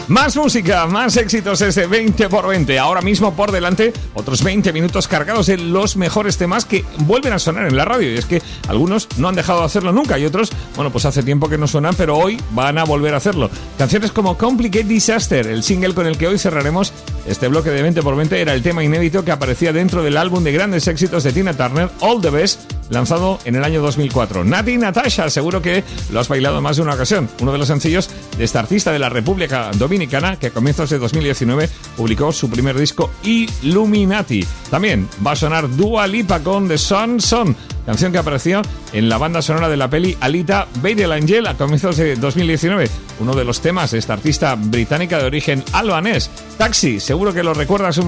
Más música, más éxitos ese 20x20. Ahora mismo por delante otros 20 minutos cargados de los mejores temas que vuelven a sonar en la radio. Y es que algunos no han dejado de hacerlo nunca y otros, bueno, pues hace tiempo que no suenan, pero hoy van a volver a hacerlo. Canciones como Complicated Disaster, el single con el que hoy cerraremos este bloque de 20x20, era el tema inédito que aparecía dentro del álbum de grandes éxitos de Tina Turner, All the Best, lanzado en el año 2004. Nati Natasha, seguro que lo has bailado más de una ocasión. Uno de los sencillos de esta artista de la República Dominicana que a comienzos de 2019 publicó su primer disco Illuminati. También va a sonar Dua Lipa con The Sun Son, canción que apareció en la banda sonora de la peli Alita Battle Angel a comienzos de 2019. Uno de los temas de esta artista británica de origen albanés. Taxi, seguro que lo recuerdas un